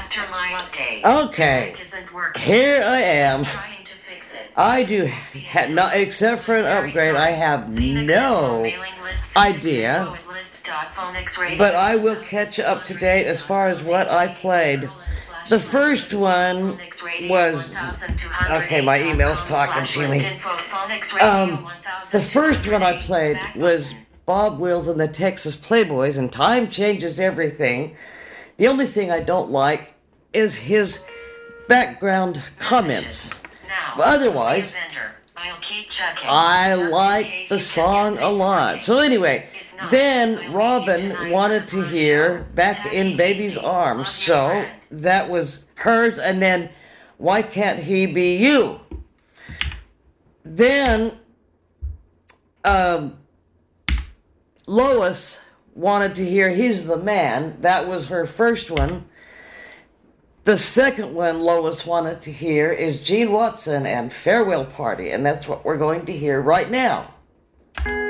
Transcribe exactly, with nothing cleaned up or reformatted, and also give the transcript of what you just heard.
after my update. Okay. The mic isn't working. Here I am. Trying to fix it. I do, ha- not, except for an upgrade, I have no idea. But I will catch up to date as far as what I played. The first one was, okay, my email's talking to me. Um, the first one I played was Bob Wills and the Texas Playboys, and Time Changes Everything. The only thing I don't like is his background comments. But otherwise, I like the song a lot. So anyway, then Robin wanted to hear Back in Baby's Arms, so that was hers, and then Why Can't He Be You? Then um, Lois wanted to hear He's the Man. That was her first one. The second one Lois wanted to hear is Gene Watson and Farewell Party, and that's what we're going to hear right now.